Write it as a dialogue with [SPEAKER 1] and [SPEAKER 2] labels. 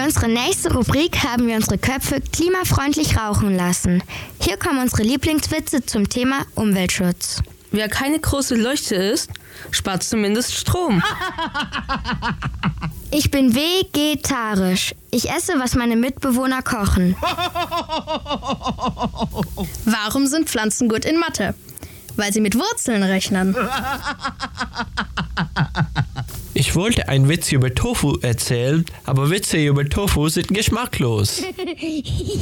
[SPEAKER 1] Für unsere nächste Rubrik haben wir unsere Köpfe klimafreundlich rauchen lassen. Hier kommen unsere Lieblingswitze zum Thema Umweltschutz.
[SPEAKER 2] Wer keine große Leuchte ist, spart zumindest Strom.
[SPEAKER 1] Ich bin vegetarisch. Ich esse, was meine Mitbewohner kochen.
[SPEAKER 3] Warum sind Pflanzen gut in Mathe? Weil sie mit Wurzeln rechnen.
[SPEAKER 4] Ich wollte einen Witz über Tofu erzählen, aber Witze über Tofu sind geschmacklos.